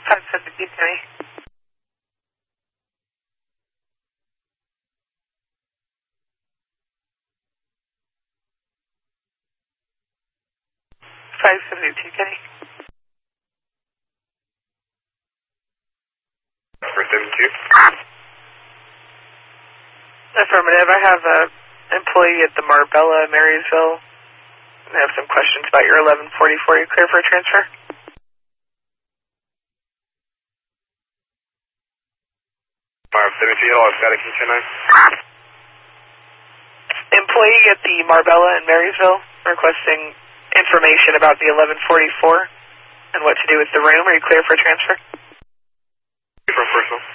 572, Kenny. 572, Kenny. For 72. Affirmative. I have an employee at the Marbella, Marysville. I have some questions about your 1144. Are you clear for a transfer? Hello, static Q29. Employee at the Marbella in Marysville requesting information about the 1144 and what to do with the room. Are you clear for a transfer? From personal.